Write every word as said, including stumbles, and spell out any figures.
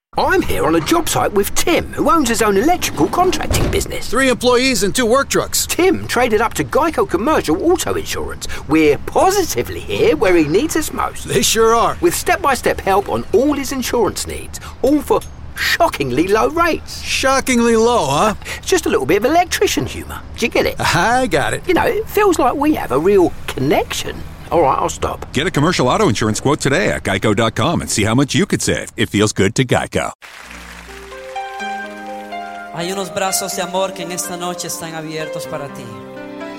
I'm here on a job site with Tim, who owns his own electrical contracting business. Three employees and two work trucks. Tim traded up to Geico Commercial Auto Insurance. We're positively here where he needs us most. They sure are. With step-by-step help on all his insurance needs, all for shockingly low rates. Shockingly low, huh? It's just a little bit of electrician humour. Do you get it? I got it. You know, it feels like we have a real connection. All right, I'll stop. Get a commercial auto insurance quote today at geico dot com and see how much you could save. It feels good to Geico. Hay unos brazos de amor que en esta noche están abiertos para ti.